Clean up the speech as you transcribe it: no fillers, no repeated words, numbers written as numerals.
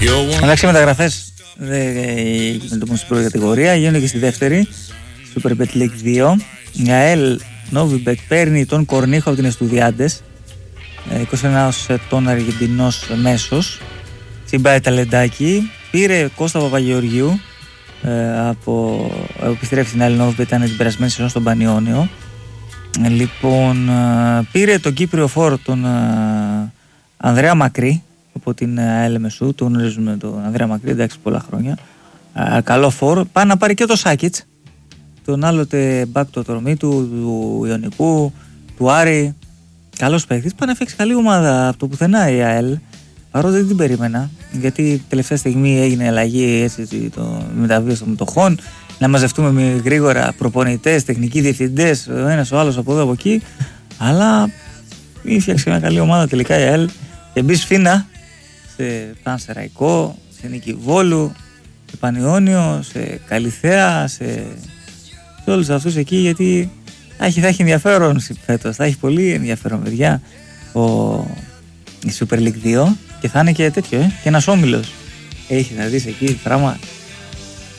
Εντάξει, μεταγραφές με στην πρώτη κατηγορία, γίνονται και στη δεύτερη, Super Bet League 2. Η ΑΕΛ Novibet παίρνει τον Κορνίχο από την Εστουδιάντες, 21 ετών Αργεντινός μέσος. Συμπάει ταλεντάκι. Πήρε Κώστα Παπαγεωργίου, επιστρέφει στην ΑΕΛ Novibet, ήταν την περασμένη σεζόν στον Πανιόνιο. Λοιπόν, πήρε τον Κύπριο φόρ, τον Ανδρέα Μακρύ από την ΑΕΛ Μεσού. Το γνωρίζουμε τον Ανδρέα Μακρύ, εντάξει, πολλά χρόνια. Καλό φόρ. Πάει να πάρει και το Σάκιτς, τον άλλοτε μπακ του Ατρομήτου, του Ιωνικού, του Άρη. Καλός παίκτης. Πάει να φτιάξει καλή ομάδα από το πουθενά η ΑΕΛ. Παρότι δεν την περίμενα, γιατί τελευταία στιγμή έγινε αλλαγή, έτσι, μεταβίωση των μετοχών. Να μαζευτούμε γρήγορα προπονητές, τεχνικοί διευθυντές, ο ένας ο άλλος από εδώ από εκεί. Αλλά φτιάξε μια καλή ομάδα τελικά η ΑΕΛ. Και μπει σφίνα σε Πανσεραϊκό, σε Νίκη Βόλου, σε Πανιόνιο, σε Καλιθέα, σε όλους αυτούς εκεί, γιατί θα έχει ενδιαφέρον φέτος. Θα έχει πολύ ενδιαφέρον, παιδιά, η Super League 2, και θα είναι και τέτοιο, και ένας όμιλος. Έχει να δεις εκεί πράγμα